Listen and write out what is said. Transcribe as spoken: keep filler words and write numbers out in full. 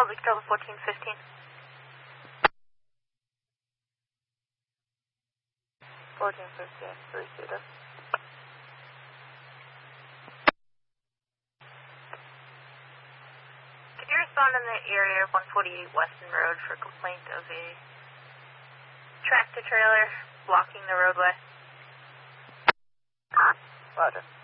call Victor fourteen fifteen. fourteen fifteen, three seater. Could you respond in the area of one forty-eight Weston Road for complaint of a tractor trailer blocking the roadway? Roger.